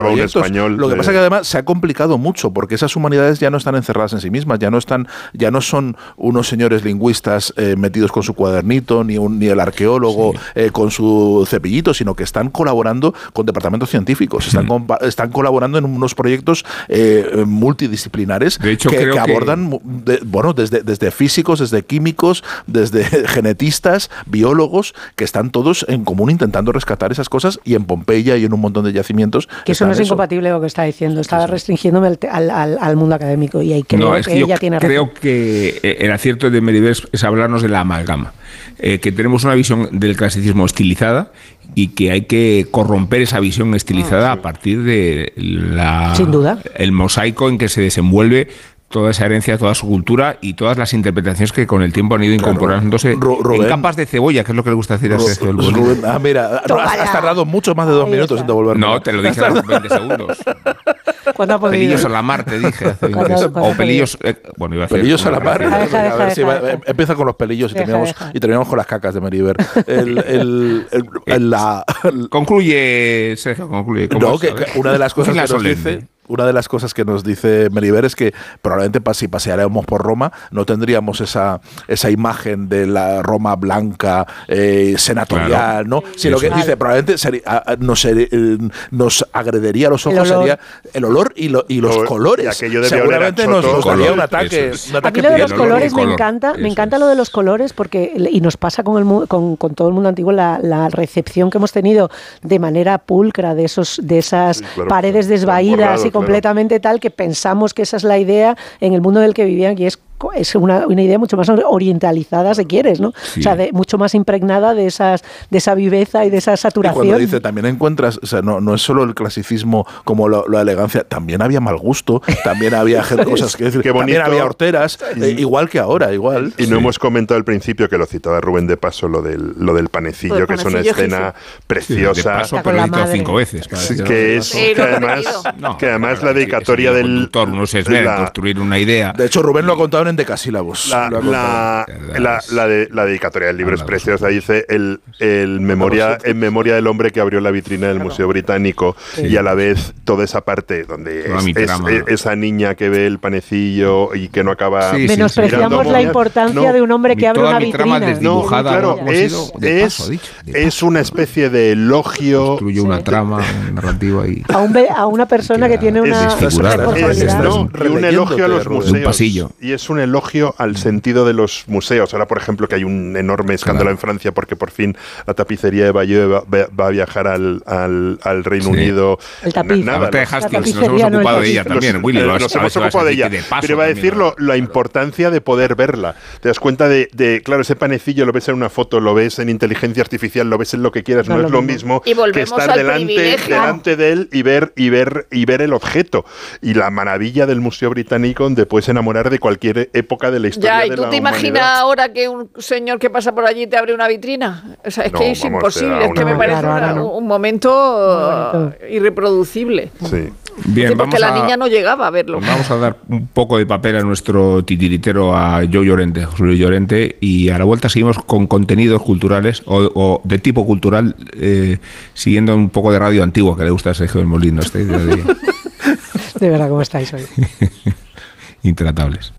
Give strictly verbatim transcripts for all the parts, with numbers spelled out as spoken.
proyectos. Español Lo que de... pasa es que además se ha complicado mucho porque esas humanidades ya no están encerradas en sí mismas, ya no están, ya no son unos señores lingüistas eh, metidos con su cuadernito, ni un, ni el arqueólogo sí. eh, con su cepillito, sino que están colaborando con departamentos científicos, están, sí. compa- están colaborando en unos proyectos eh, multidisciplinares de hecho, que, creo que abordan, que... De, bueno, desde, desde físicos, desde químicos, desde genetistas, biólogos, que están todos en común intentando rescatar esas cosas, y en Pompeya y en un montón de yacimientos. Que eso no es eso. incompatible con lo que está diciendo, estaba sí. restringiéndome al, al, al, al mundo académico, y ahí creo no, es que, que ella tiene razón. Creo que el acierto de Meribert es hablarnos de la amalgama, eh, que tenemos una visión del clasicismo estilizada y que hay que corromper esa visión estilizada ah, sí. a partir de la, Sin duda. el mosaico en que se desenvuelve toda esa herencia, toda su cultura y todas las interpretaciones que con el tiempo han ido claro. incorporándose Rubén, en capas de cebolla, que es lo que le gusta decir a Sergio Rubén, Rubén, ah, mira, no, has, has tardado mucho más de dos Ahí minutos está. en devolverme. No, te lo dije hace veinte segundos. ¿Cuándo ha podido? Pelillos a la mar, te dije hace veinte O pelillos... Eh, bueno, iba a decir... Pelillos a la mar. Deja, deja, deja, ver, sí, deja, deja. Empieza con los pelillos y, deja, terminamos, deja. y terminamos con las cacas de Meribert. El, el, el, el, la, el, concluye, Sergio, concluye. No, que, que una de las cosas que nos dice... Una de las cosas que nos dice Meribert es que probablemente si paseáramos por Roma no tendríamos esa, esa imagen de la Roma blanca, eh, senatorial, claro. ¿no? Sino que dice, probablemente sería, nos, nos agredería a los ojos, el sería el olor y, lo, y los o, colores. Y seguramente nos, nos daría un ataque. Un ataque a mí lo de los colores me encanta, me encanta lo de los colores, porque, y nos pasa con, el, con, con todo el mundo antiguo, la, la recepción que hemos tenido de manera pulcra de, esos, de esas sí, claro, paredes desvaídas claro, y completamente claro. tal, que pensamos que esa es la idea en el mundo del que vivían, y es es una, una idea mucho más orientalizada, si quieres, ¿no? Sí. O sea, de, mucho más impregnada de esas de esa viveza y de esa saturación. Y cuando dice, también encuentras, o sea, no, no es solo el clasicismo como lo, la elegancia, también había mal gusto, también había cosas que decir, Qué bonito. También había horteras, eh, igual que ahora, igual. Y no sí. hemos comentado al principio, que lo citaba Rubén de paso, lo del, lo del panecillo, del que panecillo, es una escena sí. preciosa. Sí, de paso, pero lo he dicho cinco veces. Sí, que es, sí, que además, no, que además la dedicatoria del... conductor, uno se esmera en construir una idea. De hecho, Rubén lo ha contado en endecasílabos. La, la, la, la, de, la dedicatoria del libro es preciosa. Dice el, el memoria, en memoria del hombre que abrió la vitrina del Museo Británico, sí. y a la vez toda esa parte donde es, es, es, esa niña que ve el panecillo y que no acaba... Sí, menospreciamos la importancia no, de un hombre que abre una vitrina. No, claro, es, es, paso, dicho, es una especie de elogio... Construye una sí. trama narrativa y... A, un, a una persona que, que tiene una responsabilidad. No, y un elogio a los museos. Un pasillo. Y es un elogio al sentido de los museos. Ahora, por ejemplo, que hay un enorme escándalo claro. en Francia porque por fin la tapicería de Bayeux va, va a viajar al, al, al Reino sí. Unido. El tapiz. Nada, no, la Hastings, nos hemos ocupado no de ella también, los, Willy. Eh, lo has, nos hemos ocupado de ella. De pero iba a decir lo, la importancia de poder verla. Te das cuenta de, de, claro, ese panecillo lo ves en una foto, lo ves en inteligencia artificial, lo ves en lo que quieras, no, no es lo mismo que estar delante, delante de él y ver, y, ver, y ver el objeto. Y la maravilla del Museo Británico, donde puedes enamorar de cualquier época de la historia ya, de la ¿tú te humanidad. imaginas ahora que un señor que pasa por allí te abre una vitrina? O sea, es no, que es vamos, imposible, es que me parece claro, una, no. un momento uh, irreproducible. Sí. Bien, sí, porque vamos la a, niña no llegaba a verlo. Vamos a dar un poco de papel a nuestro titiritero, a Joe Llorente, José Luis Llorente, y a la vuelta seguimos con contenidos culturales o, o de tipo cultural, eh, siguiendo un poco de radio antiguo que le gusta a Sergio del Molino. Este día de, de verdad, ¿cómo estáis hoy? Intratables.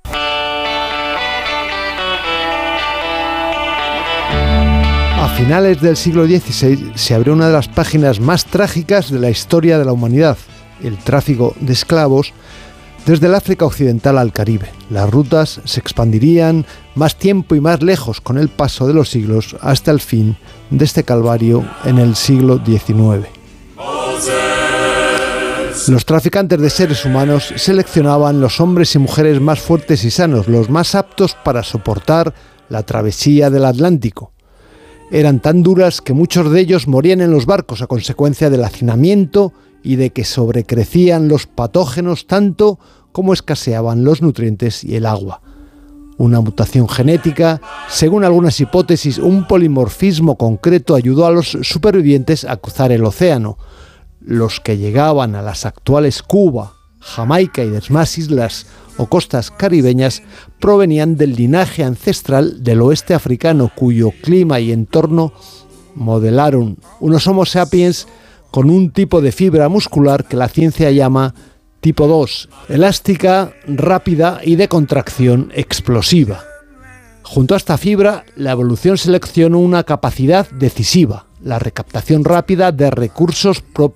A finales del siglo dieciséis se abrió una de las páginas más trágicas de la historia de la humanidad, el tráfico de esclavos desde el África Occidental al Caribe. Las rutas se expandirían más tiempo y más lejos con el paso de los siglos hasta el fin de este calvario en el siglo diecinueve. Los traficantes de seres humanos seleccionaban los hombres y mujeres más fuertes y sanos, los más aptos para soportar la travesía del Atlántico. Eran tan duras que muchos de ellos morían en los barcos a consecuencia del hacinamiento y de que sobrecrecían los patógenos tanto como escaseaban los nutrientes y el agua. Una mutación genética, según algunas hipótesis, un polimorfismo concreto ayudó a los supervivientes a cruzar el océano. Los que llegaban a las actuales Cuba, Jamaica y demás islas o costas caribeñas provenían del linaje ancestral del oeste africano, cuyo clima y entorno modelaron unos Homo sapiens con un tipo de fibra muscular que la ciencia llama tipo dos, elástica, rápida y de contracción explosiva. Junto a esta fibra, la evolución seleccionó una capacidad decisiva, la recaptación rápida de recursos propios